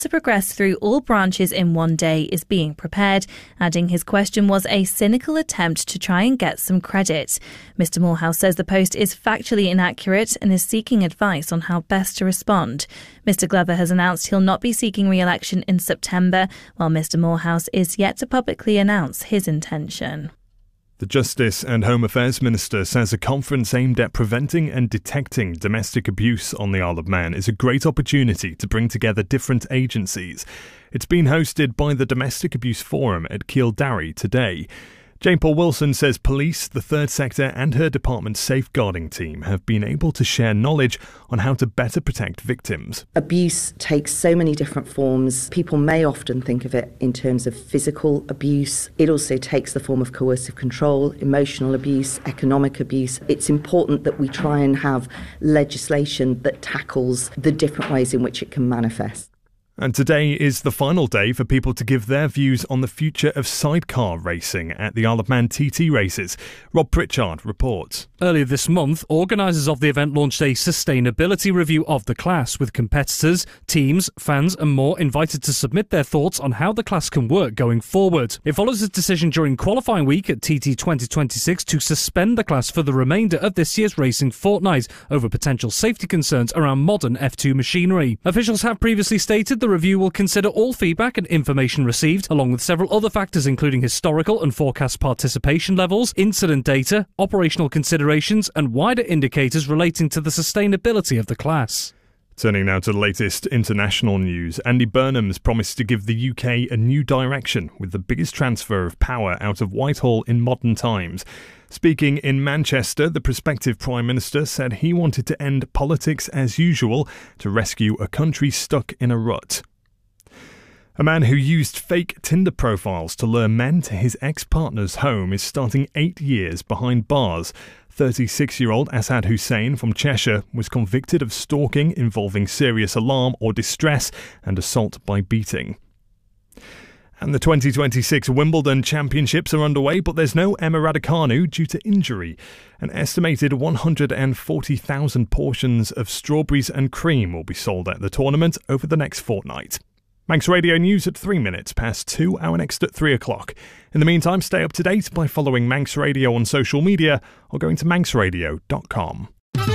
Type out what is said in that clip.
to progress through all branches in one day is being prepared, adding his question was a cynical attempt to try and get some credit. Mr Morehouse says the post is factually inaccurate and is seeking advice on how best to respond. Mr Glover has announced he'll not be seeking re-election in September, while Mr Morehouse is yet to publicly announce his intention. The Justice and Home Affairs Minister says a conference aimed at preventing and detecting domestic abuse on the Isle of Man is a great opportunity to bring together different agencies. It's been hosted by the Domestic Abuse Forum at Keeldarry today. Jane Paul Wilson says police, the third sector and her department's safeguarding team have been able to share knowledge on how to better protect victims. Abuse takes so many different forms. People may often think of it in terms of physical abuse. It also takes the form of coercive control, emotional abuse, economic abuse. It's important that we try and have legislation that tackles the different ways in which it can manifest. And today is the final day for people to give their views on the future of sidecar racing at the Isle of Man TT races. Rob Pritchard reports. Earlier this month, organisers of the event launched a sustainability review of the class, with competitors, teams, fans and more invited to submit their thoughts on how the class can work going forward. It follows a decision during qualifying week at TT 2026 to suspend the class for the remainder of this year's racing fortnight over potential safety concerns around modern F2 machinery. Officials have previously stated the review will consider all feedback and information received, along with several other factors including historical and forecast participation levels, incident data, operational considerations and wider indicators relating to the sustainability of the class. Turning now to the latest international news, Andy Burnham's promised to give the UK a new direction with the biggest transfer of power out of Whitehall in modern times. Speaking in Manchester, the prospective Prime Minister said he wanted to end politics as usual to rescue a country stuck in a rut. A man who used fake Tinder profiles to lure men to his ex-partner's home is starting 8 years behind bars. 36-year-old Asad Hussain from Cheshire was convicted of stalking involving serious alarm or distress and assault by beating. And the 2026 Wimbledon Championships are underway, but there's no Emma Raducanu due to injury. An estimated 140,000 portions of strawberries and cream will be sold at the tournament over the next fortnight. Manx Radio News at 3 minutes past 2, our next at 3 o'clock. In the meantime, stay up to date by following Manx Radio on social media or going to manxradio.com.